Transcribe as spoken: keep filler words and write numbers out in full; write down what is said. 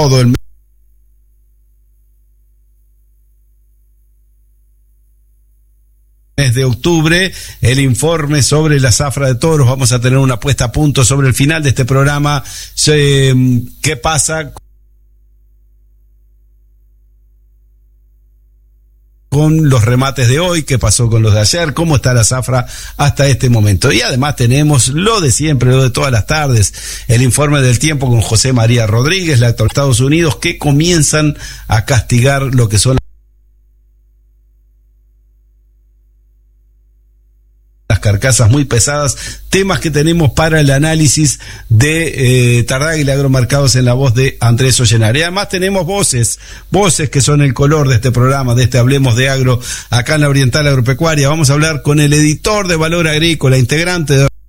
todo el mes de octubre, el informe sobre la zafra de toros. Vamos a tener una puesta a punto sobre el final de este programa. ¿Qué pasa con los remates de hoy? ¿Qué pasó con los de ayer? ¿Cómo está la zafra hasta este momento? Y además tenemos lo de siempre, lo de todas las tardes, el informe del tiempo con José María Rodríguez, la de Estados Unidos, que comienzan a castigar lo que son las carcasas muy pesadas, temas que tenemos para el análisis de eh, Tardáguila Agromercados en la voz de Andrés Ollenari. Y además tenemos voces, voces que son el color de este programa, de este Hablemos de Agro, acá en la Oriental Agropecuaria. Vamos a hablar con el editor de Valor Agrícola, integrante de